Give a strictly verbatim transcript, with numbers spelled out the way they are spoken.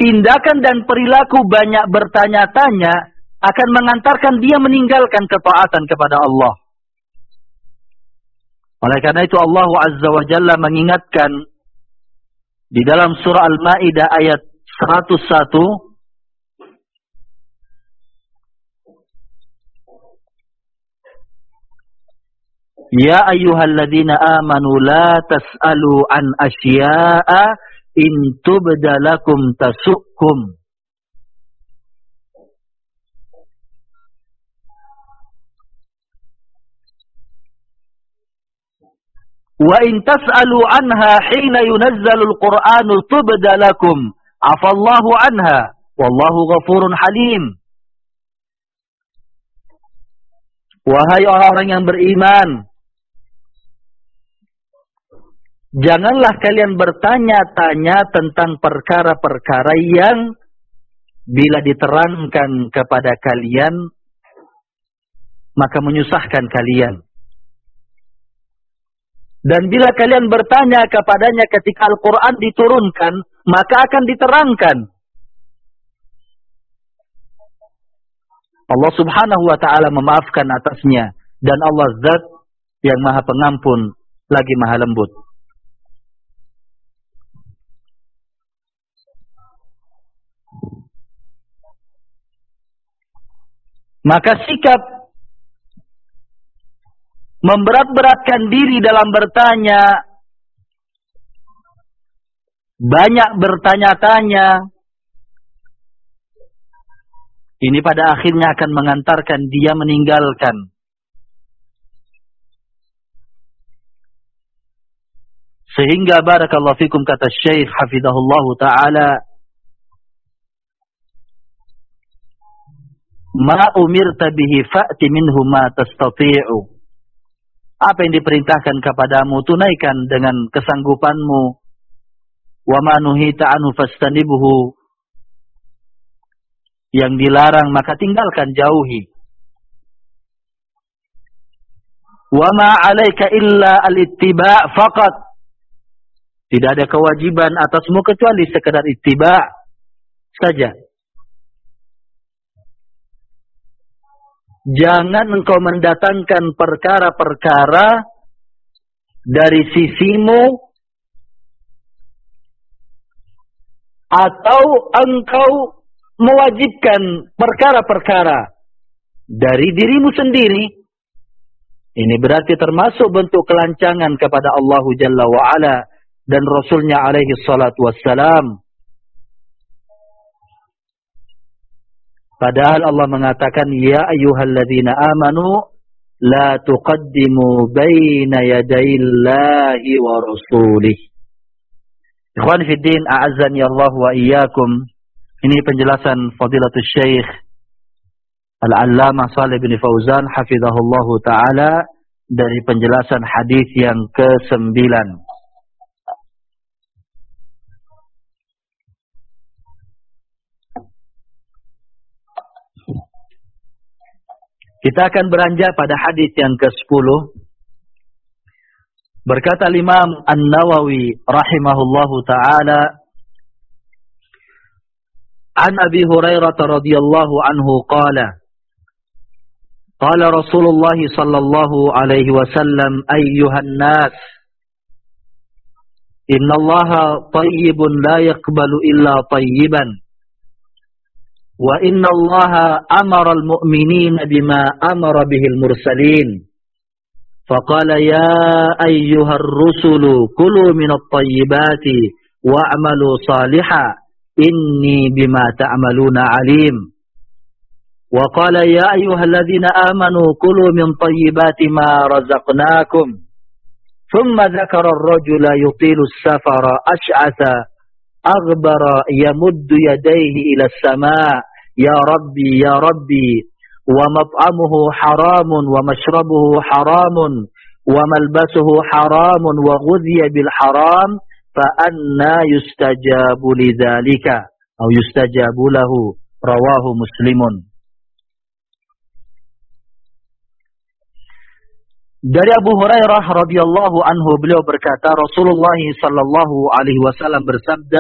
tindakan dan perilaku banyak bertanya-tanya akan mengantarkan dia meninggalkan ketaatan kepada Allah. Oleh karena itu Allah Azza wa Jalla mengingatkan di dalam surah Al-Maidah ayat seratus satu, Ya ayyuhalladzina amanu la tas'alu an asya'a in tubda lakum tasukkum. Wa in tas'alu anha hina yunazzalul Qur'anu tubda lakum afallahu anha wallahu ghafurun halim. Wahai orang-orang yang beriman, janganlah kalian bertanya-tanya tentang perkara-perkara yang bila diterangkan kepada kalian maka menyusahkan kalian. Dan bila kalian bertanya kepadanya ketika Al-Quran diturunkan, maka akan diterangkan. Allah subhanahu wa ta'ala memaafkan atasnya. Dan Allah zat yang maha pengampun, lagi maha lembut. Maka sikap memberat-beratkan diri dalam bertanya, banyak bertanya-tanya, ini pada akhirnya akan mengantarkan dia meninggalkan sehingga barakallahu fikum kata Syekh hafizahullah ta'ala, ma umirta bihi fa'ti minhu ma tastati'u. Apa yang diperintahkan kepadamu, tunaikan dengan kesanggupanmu. Wa ma nuhita anhu fastanibuhu. Yang dilarang maka tinggalkan, jauhi. Wa ma 'alaika illa al-ittiba' faqat. Tidak ada kewajiban atasmu kecuali sekedar ittiba' saja. Jangan engkau mendatangkan perkara-perkara dari sisimu atau engkau mewajibkan perkara-perkara dari dirimu sendiri. Ini berarti termasuk bentuk kelancangan kepada Allah Jalla wa'ala dan Rasulnya alaihi salatu wassalam. Padahal Allah mengatakan, Ya ayyuhalladzina amanu, la tuqaddimu baina yadayillahi wa rasulih. Ikhwan fiddin, a'azzani Allah wa iyyakum. Ini penjelasan Fadilatul Syekh Al-Allamah Shalih bin Fauzan, hafizahullahu ta'ala, dari penjelasan hadis yang kesembilan. Kita akan beranjak pada hadis yang kesepuluh. Berkata Imam An-Nawawi rahimahullahu ta'ala, An Abi Hurairah radhiyallahu anhu qala, Qala Rasulullah sallallahu alaihi wasallam, ayyuhan nas, inna Allaha tayyibun la yaqbalu illa tayyiban. Wa inna Allaha amara al-mu'minina bima amara bihil mursalin. Faqala ya ayyuhar rusulu kulu minat tayyibati wa'amalu salihah inni bima ta'amaluna alim. Wa qala ya ayyuhalladzina amanu kulu min tayyibati ma razaqnakum. Thumma dzakara ar-rajula yutilu as-safara ash'atha aghbara yamuddu yadayhi ila as-sama' Ya Rabbi, Ya Rabbi, wa mat'amuhu haramun, wa mashrabuhu haramun, wa malbasuhu haramun, wa ghudhiya bil haram, fa anna yustajabu lidzalika, atau yustajabu lahu, rawahu Muslimun. Dari Abu Hurairah radhiyallahu anhu, beliau berkata, Rasulullah sallallahu alaihi wasallam bersabda,